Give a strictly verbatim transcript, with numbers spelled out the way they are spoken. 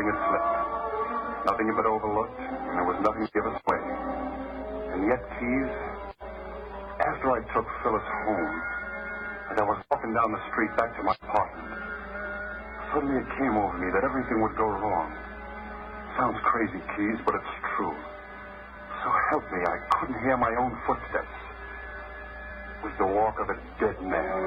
had slipped. Nothing had been overlooked, and there was nothing to give us away. And yet, Keys, after I took Phyllis home, as I was walking down the street back to my apartment, suddenly it came over me that everything would go wrong. Sounds crazy, Keys, but it's true. So help me, I couldn't hear my own footsteps. It was the walk of a dead man.